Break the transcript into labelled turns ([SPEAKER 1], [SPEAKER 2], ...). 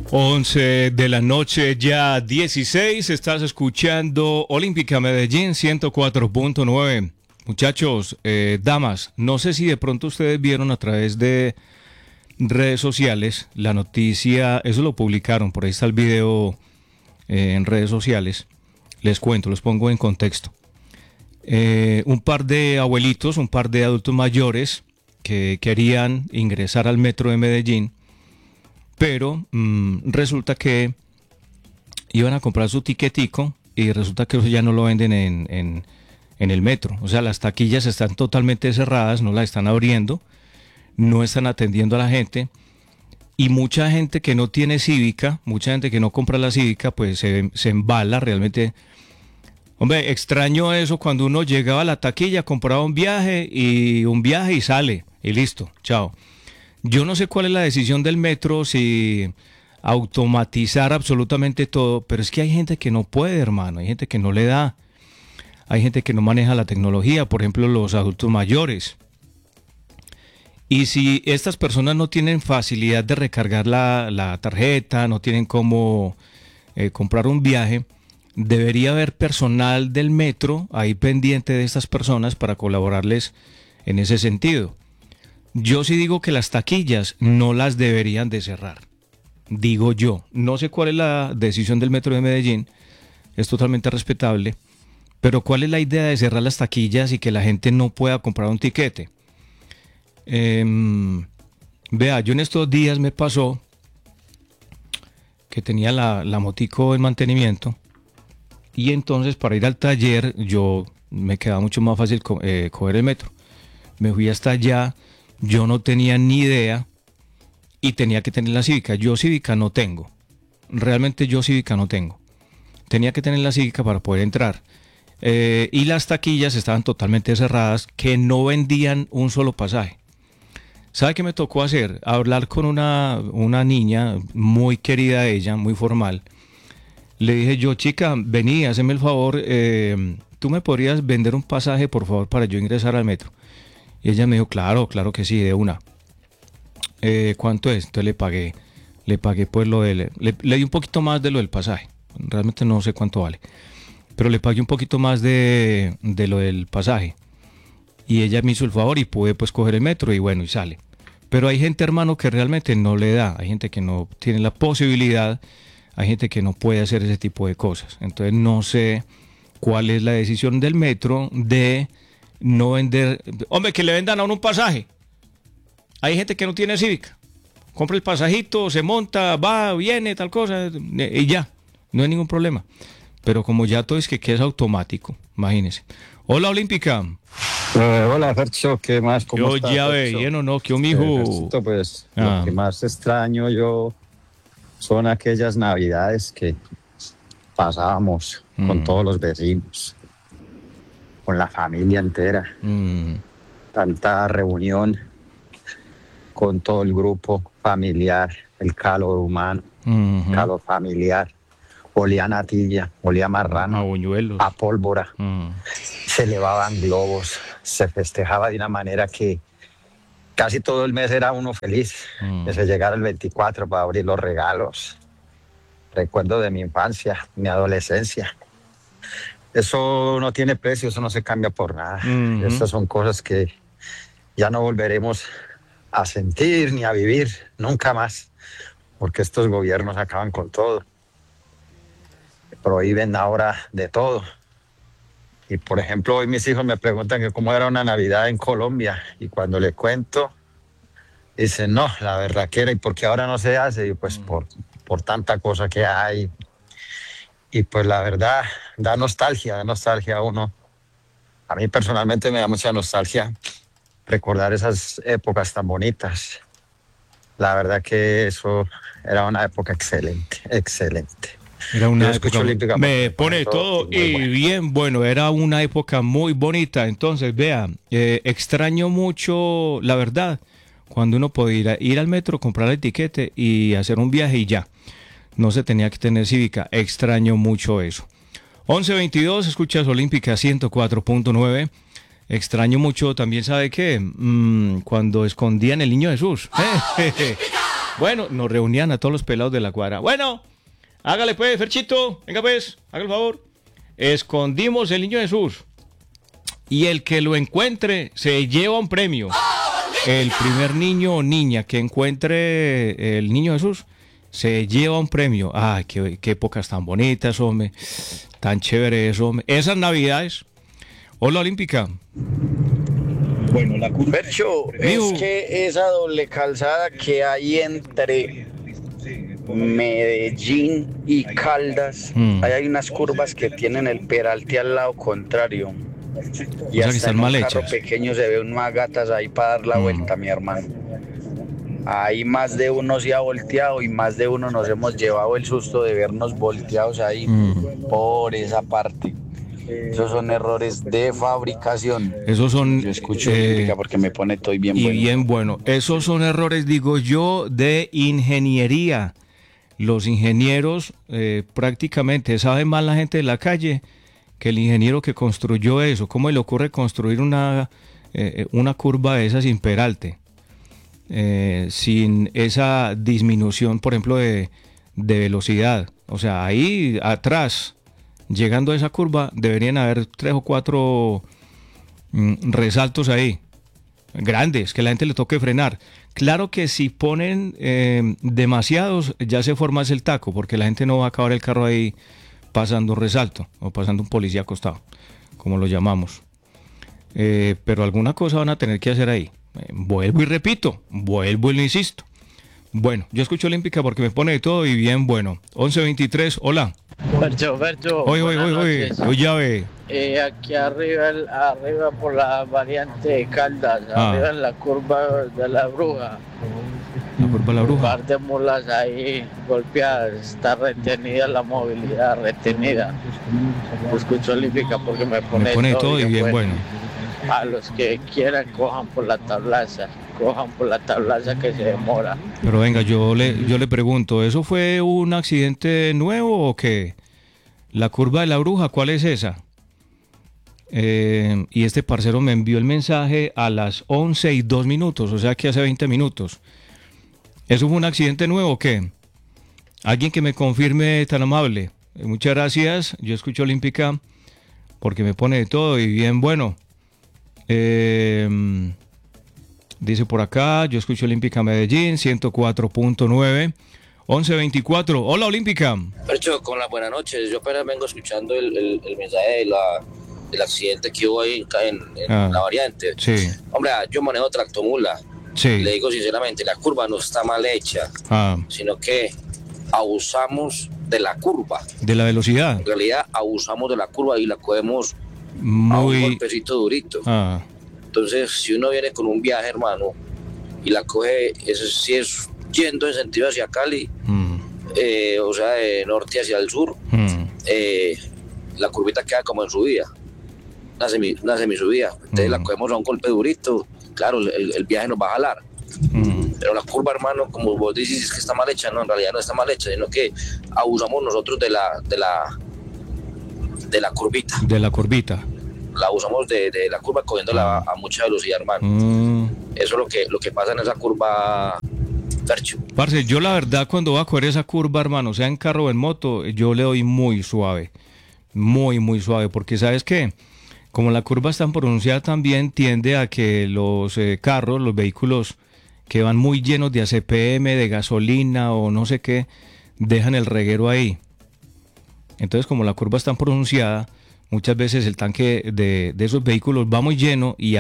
[SPEAKER 1] 11 de la noche, ya 16, estás escuchando Olímpica Medellín 104.9. Muchachos, damas, no sé si de pronto ustedes vieron a través de redes sociales la noticia, eso lo publicaron, por ahí está el video en redes sociales. Les cuento, los pongo en contexto. Un par de abuelitos, un par de adultos mayores que querían ingresar al metro de Medellín, pero resulta que iban a comprar su tiquetico y resulta que eso ya no lo venden en el metro. O sea, las taquillas están totalmente cerradas, no las están abriendo, no están atendiendo a la gente. Y mucha gente que no tiene cívica, mucha gente que no compra la cívica, pues se embala realmente. Hombre, extraño eso cuando uno llegaba a la taquilla, compraba un viaje y sale, y listo, chao. Yo no sé cuál es la decisión del metro, si automatizar absolutamente todo, pero es que hay gente que no puede, hermano, hay gente que no le da, hay gente que no maneja la tecnología, por ejemplo, los adultos mayores. Y si estas personas no tienen facilidad de recargar la tarjeta, no tienen cómo comprar un viaje, debería haber personal del metro ahí pendiente de estas personas para colaborarles en ese sentido. Yo sí digo que las taquillas no las deberían de cerrar, digo yo. No sé cuál es la decisión del metro de Medellín, es totalmente respetable, pero ¿cuál es la idea de cerrar las taquillas y que la gente no pueda comprar un tiquete? Vea, yo en estos días me pasó que tenía la motico en mantenimiento y entonces para ir al taller yo me quedaba mucho más fácil coger el metro. Me fui hasta allá, yo no tenía ni idea y tenía que tener la cívica. Yo cívica no tengo, realmente yo cívica no tengo. Tenía que tener la cívica para poder entrar. Y las taquillas estaban totalmente cerradas, que no vendían un solo pasaje. ¿Sabe qué me tocó hacer? Hablar con una niña muy querida de ella, muy formal. Le dije yo, chica, vení, hazme el favor, ¿tú me podrías vender un pasaje, por favor, para yo ingresar al metro? Y ella me dijo, claro que sí, de una. ¿Cuánto es? Entonces le pagué pues le di un poquito más de lo del pasaje. Realmente no sé cuánto vale, pero le pagué un poquito más de lo del pasaje. Y ella me hizo el favor y pude pues coger el metro y bueno, y sale. Pero hay gente, hermano, que realmente no le da. Hay gente que no tiene la posibilidad, hay gente que no puede hacer ese tipo de cosas. Entonces no sé cuál es la decisión del metro de no vender. Hombre, que le vendan a uno un pasaje. Hay gente que no tiene cívica. Compra el pasajito, se monta, va, viene, tal cosa, y ya. No hay ningún problema. Pero como ya todo es que es automático, imagínense. Hola, Olímpica.
[SPEAKER 2] Hola, Fercho, ¿qué más? ¿Cómo estás?
[SPEAKER 1] Yo ya ve, bien o no, ¿qué mijo?
[SPEAKER 2] Ferchito, pues lo que más extraño yo son aquellas navidades que pasábamos con todos los vecinos, con la familia entera. Tanta reunión con todo el grupo familiar, el calor humano, calor familiar. Olía a natilla, olía a marrano,
[SPEAKER 1] a buñuelos,
[SPEAKER 2] a pólvora. Se elevaban globos, se festejaba de una manera que casi todo el mes era uno feliz. Que se llegara el 24 para abrir los regalos. Recuerdo de mi infancia, mi adolescencia. Eso no tiene precio, eso no se cambia por nada. Estas son cosas que ya no volveremos a sentir ni a vivir nunca más, porque estos gobiernos acaban con todo. Prohíben ahora de todo. Y por ejemplo, hoy mis hijos me preguntan que cómo era una Navidad en Colombia, y cuando les cuento, dicen, no, la verdad que era, ¿y por qué ahora no se hace? Y pues por tanta cosa que hay. Y pues la verdad, da nostalgia a uno. A mí personalmente me da mucha nostalgia recordar esas épocas tan bonitas. La verdad que eso era una época excelente.
[SPEAKER 1] Era una época, me pone todo y bueno. Bien bueno, era una época muy bonita. Entonces, vea, extraño mucho, la verdad, cuando uno podía ir al metro, comprar el tiquete y hacer un viaje y ya. No se tenía que tener cívica. Extraño mucho eso. 11:22, escuchas Olímpica 104.9. Extraño mucho también, ¿sabe qué? Cuando escondían el niño Jesús. Bueno, nos reunían a todos los pelados de la cuadra. Bueno, hágale pues, Ferchito, venga pues, haga el favor. Escondimos el niño Jesús. Y el que lo encuentre se lleva un premio. El primer niño o niña que encuentre el niño Jesús se lleva un premio. Ay, qué épocas tan bonitas, hombre. Tan chéveres, hombre. Esas navidades. Hola, Olímpica.
[SPEAKER 3] Bueno, la curva.
[SPEAKER 4] Percho,
[SPEAKER 1] Mijo.
[SPEAKER 4] es que esa doble calzada que hay entre Medellín y Caldas, ahí hay unas curvas que tienen el peralte al lado contrario. Y
[SPEAKER 1] que
[SPEAKER 4] hasta
[SPEAKER 1] están
[SPEAKER 4] en un
[SPEAKER 1] mal
[SPEAKER 4] carro
[SPEAKER 1] hechas.
[SPEAKER 4] pequeño se ve unas gatas ahí para dar la vuelta, mi hermano. Ahí más de uno se ha volteado y más de uno nos hemos llevado el susto de vernos volteados ahí por esa parte. Esos son errores de fabricación.
[SPEAKER 1] Esos son...
[SPEAKER 4] Yo escucho música porque me pone todo bien
[SPEAKER 1] y
[SPEAKER 4] bueno.
[SPEAKER 1] bien bueno. Esos son errores, digo yo, de ingeniería. Los ingenieros prácticamente saben más la gente de la calle que el ingeniero que construyó eso. ¿Cómo le ocurre construir una curva de esa sin peralte? Sin esa disminución, por ejemplo, de velocidad. O sea, ahí atrás, llegando a esa curva, deberían haber 3 o 4 resaltos ahí, grandes, que la gente le toque frenar. Claro que si ponen demasiados, ya se forma el taco, porque la gente no va a acabar el carro ahí pasando un resalto o pasando un policía acostado, como lo llamamos. Pero alguna cosa van a tener que hacer ahí. Vuelvo y repito, vuelvo y lo insisto. Bueno, yo escucho Olímpica porque me pone de todo y bien bueno. 11:23, hola.
[SPEAKER 5] Bercho,
[SPEAKER 1] Oye, ya ve.
[SPEAKER 5] aquí arriba por la variante de Caldas, arriba en la curva de la Bruja,
[SPEAKER 1] La curva de la
[SPEAKER 5] un
[SPEAKER 1] bruja.
[SPEAKER 5] par de mulas ahí golpeadas, está retenida la movilidad, retenida. Escucho Olímpica porque me
[SPEAKER 1] Me pone de todo y bien bueno.
[SPEAKER 5] A los que quieran cojan por la tablaza que se demora.
[SPEAKER 1] Pero venga, yo le pregunto, ¿eso fue un accidente nuevo o qué? La curva de la bruja, ¿cuál es esa? Y este parcero me envió el mensaje a las 11:02, o sea que hace 20 minutos. ¿Eso fue un accidente nuevo o qué? Alguien que me confirme, tan amable. Muchas gracias, yo escucho Olímpica porque me pone de todo y bien bueno. Dice por acá, yo escucho Olímpica Medellín, 104.9, 11:24. Hola, Olímpica.
[SPEAKER 6] Percho, con las buenas noches. Yo apenas vengo escuchando el mensaje del accidente que hubo ahí en la variante.
[SPEAKER 1] Sí.
[SPEAKER 6] Hombre, yo manejo tractomula.
[SPEAKER 1] Sí.
[SPEAKER 6] Le digo sinceramente, la curva no está mal hecha, sino que abusamos de la curva.
[SPEAKER 1] De la velocidad.
[SPEAKER 6] En realidad, abusamos de la curva y la cogemos a un
[SPEAKER 1] Muy...
[SPEAKER 6] golpecito durito. Entonces, si uno viene con un viaje, hermano, y la coge, si es yendo en sentido hacia Cali, o sea, de norte hacia el sur, la curvita queda como en subida, una semisubida. Entonces la cogemos a un golpe durito, claro, el viaje nos va a jalar. Pero la curva, hermano, como vos dices, es que está mal hecha. No, en realidad no está mal hecha, sino que abusamos nosotros de la curvita.
[SPEAKER 1] De la curvita.
[SPEAKER 6] La usamos de la curva cogiéndola a mucha velocidad, hermano. Eso es lo que pasa en esa curva, Fercho.
[SPEAKER 1] Parce, yo la verdad cuando voy a coger esa curva, hermano, sea en carro o en moto, yo le doy muy suave. Muy, muy suave, porque ¿sabes qué? Como la curva es tan pronunciada también tiende a que los carros, los vehículos que van muy llenos de ACPM, de gasolina o no sé qué, dejan el reguero ahí. Entonces, como la curva es tan pronunciada, muchas veces el tanque de esos vehículos va muy lleno y